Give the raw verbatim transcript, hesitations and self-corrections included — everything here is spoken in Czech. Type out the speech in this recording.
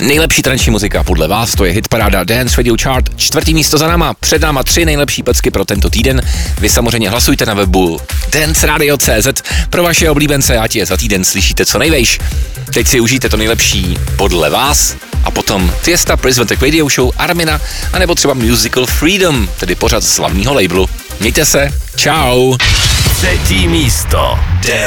Nejlepší taneční muzika podle vás, to je hitparáda Dance Radio Chart. Čtvrtý místo za náma, před náma tři nejlepší pecky pro tento týden. Vy samozřejmě hlasujte na webu dance radio tečka cé zet pro vaše oblíbence, ať je za týden slyšíte co nejvejš. Teď si užijte to nejlepší podle vás a potom Tiesta, Prizventek Radio Show, Armina anebo třeba Musical Freedom, tedy pořad z slavného labelu. Mějte se, čau. Třetí místo.